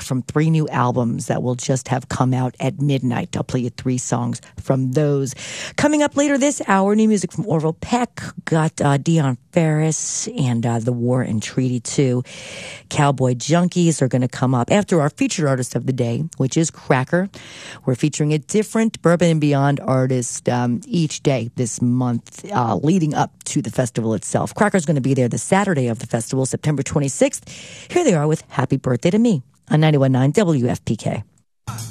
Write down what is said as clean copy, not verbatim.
from 3 new albums that will just have come out at midnight. I'll play you 3 songs from those. Coming up later this hour, new music from Orville Peck. Got Dion Ferris and The War and Treaty 2. Cowboy Junkies are going to come up after our featured artist of the day, which is Cracker. We're featuring a different Bourbon and Beyond artist each day this month leading up to the festival itself. Cracker's going to be there the Saturday of the festival, September 26th. Here they are with Happy Birthday to Me on 91.9 WFPK.